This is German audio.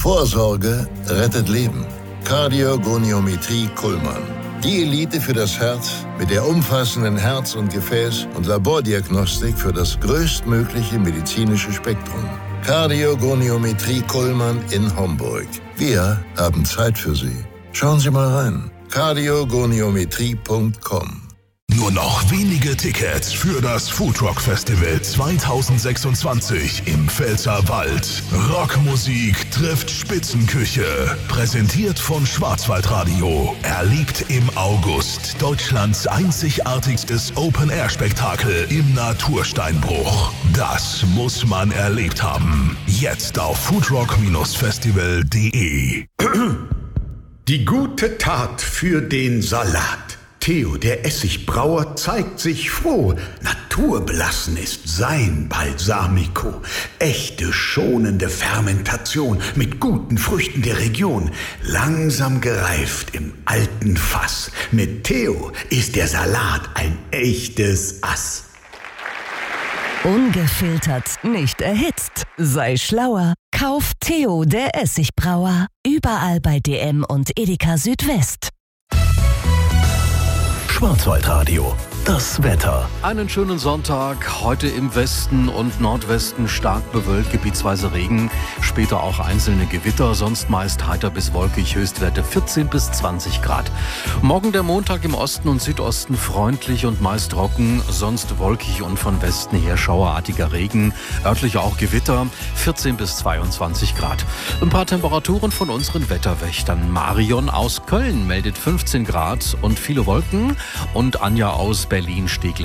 Vorsorge rettet Leben. Kardiogoniometrie Kuhlmann. Die Elite für das Herz mit der umfassenden Herz- und Gefäß- und Labordiagnostik für das größtmögliche medizinische Spektrum. Kardiogoniometrie Kuhlmann in Homburg. Wir haben Zeit für Sie. Schauen Sie mal rein. kardiogoniometrie.com. Nur noch wenige Tickets für das Foodrock Festival 2026 im Pfälzerwald. Rockmusik trifft Spitzenküche. Präsentiert von Schwarzwaldradio. Erlebt im August Deutschlands einzigartigstes Open-Air-Spektakel im Natursteinbruch. Das muss man erlebt haben. Jetzt auf foodrock-festival.de. Die gute Tat für den Salat. Theo, der Essigbrauer, zeigt sich froh. Naturbelassen ist sein Balsamico. Echte, schonende Fermentation mit guten Früchten der Region. Langsam gereift im alten Fass. Mit Theo ist der Salat ein echtes Ass. Ungefiltert, nicht erhitzt. Sei schlauer. Kauf Theo, der Essigbrauer. Überall bei DM und Edeka Südwest. Schwarzwaldradio. Das Wetter. Einen schönen Sonntag. Heute im Westen und Nordwesten stark bewölkt, gebietsweise Regen. Später auch einzelne Gewitter, sonst meist heiter bis wolkig. Höchstwerte 14 bis 20 Grad. Morgen der Montag im Osten und Südosten freundlich und meist trocken. Sonst wolkig und von Westen her schauerartiger Regen. Örtlich auch Gewitter. 14 bis 22 Grad. Ein paar Temperaturen von unseren Wetterwächtern. Marion aus Köln meldet 15 Grad und viele Wolken. Und Anja aus Berlin-Steglitz